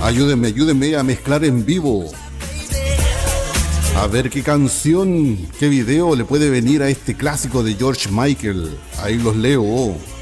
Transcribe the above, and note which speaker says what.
Speaker 1: Ayúdenme a mezclar en vivo. A ver qué canción, qué video le puede venir a este clásico de George Michael. Ahí los leo.